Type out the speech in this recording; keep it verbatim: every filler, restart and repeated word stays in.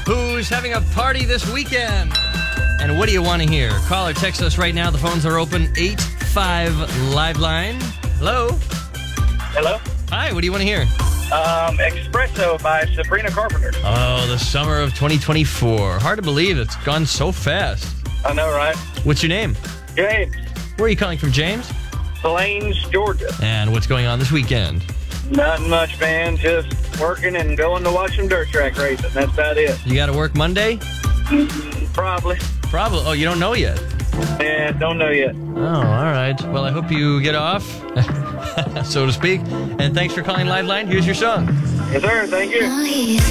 Who's having a party this weekend? And what do you want to hear? Call or text us right now. The phones are open. eight five Live Line. Hello? Hello? Hi, what do you want to hear? Um, Espresso by Sabrina Carpenter. Oh, the summer of twenty twenty-four. Hard to believe it's gone so fast. I know, right? What's your name? James. Where are you calling from, James? Plains, Georgia. And what's going on this weekend? Nothing much, man. Just working and going to watch some dirt track racing. That's about it. You got to work Monday? Probably. Probably. Oh, you don't know yet? Yeah, don't know yet. Oh, all right. Well, I hope you get off, so to speak. And thanks for calling Live Line. Here's your song. Yes, sir. Thank you.